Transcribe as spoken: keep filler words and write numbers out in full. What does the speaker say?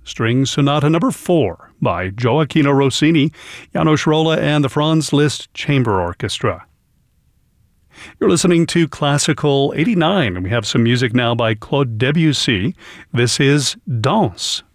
String Sonata Number four by Gioacchino Rossini, Janos Rolla, and the Franz Liszt Chamber Orchestra. You're listening to Classical eighty-nine, and we have some music now by Claude Debussy. This is Danse.